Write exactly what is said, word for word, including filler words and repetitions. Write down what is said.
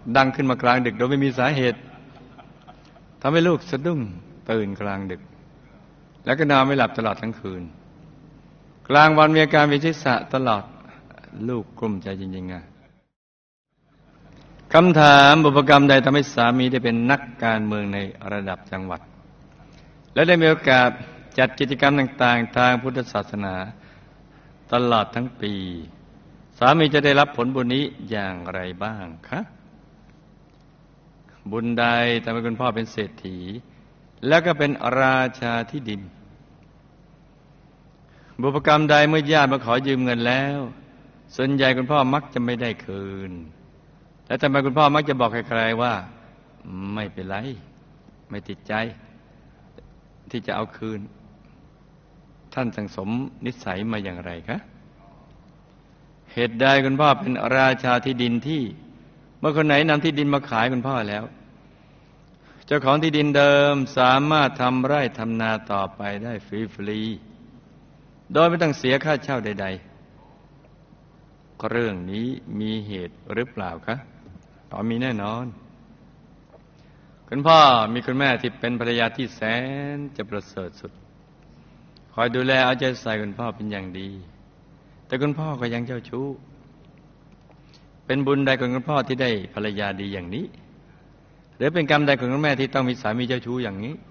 ดังขึ้นมากลางดึกโดยไม่มีสาเหตุทำให้ลูกสะดุ้งตื่นกลางดึกแล้วก็นอนไม่หลับตลอดทั้งคืนกลางวันมีอาการเวียนศีรษะตลอดลูกกลุ้มใจจริงๆอะคำถามบุพกรรมใดทำให้สามีได้เป็นนักการเมืองในระดับจังหวัดและได้มีโอกาสจัดกิจกรรมต่างๆทางพุทธศาสนาตลอดทั้งปีสามีจะได้รับผลบุญนี้อย่างไรบ้างคะบุญใดทำให้คุณพ่อเป็นเศรษฐีแล้วก็เป็นราชาที่ดินบุพกรรมใดเมื่อญาติมาขอยืมเงินแล้วส่วนใหญ่คุณพ่อมักจะไม่ได้คืนแล้วทำไมคุณพ่อมักจะบอกใครๆว่าไม่เป็นไรไม่ติดใจที่จะเอาคืนท่านสังสมนิสัยมาอย่างไรคะเหตุใดคุณพ่อเป็นราชาที่ดินที่เมื่อคนไหนนำที่ดินมาขายคุณพ่อแล้วเจ้าของที่ดินเดิมสามารถทำไร่ทำนาต่อไปได้ฟรีๆโดยไม่ต้องเสียค่าเช่าใดๆเรื่องนี้มีเหตุหรือเปล่าคะอ๋อมีแน่นอนคุณพ่อมีคุณแม่ที่เป็นภรรยาที่แสนจะประเสริฐสุดคอยดูแลเอาใจใส่คุณพ่อเป็นอย่างดีแต่คุณพ่อก็ยังเจ้าชู้เป็นบุญใดของคุณพ่อที่ได้ภรรยาดีอย่างนี้หรือเป็นกรรมใดของคุณแม่ที่ต้องมีสามีเจ้าชู้อย่างนี้